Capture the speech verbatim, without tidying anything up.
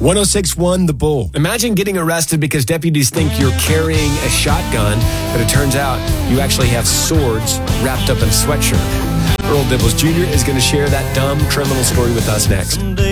one oh six point one The Bull. Imagine getting arrested because deputies think you're carrying a shotgun, but it turns out you actually have swords wrapped up in a sweatshirt. Earl Dibbles Junior is going to share that dumb criminal story with us next.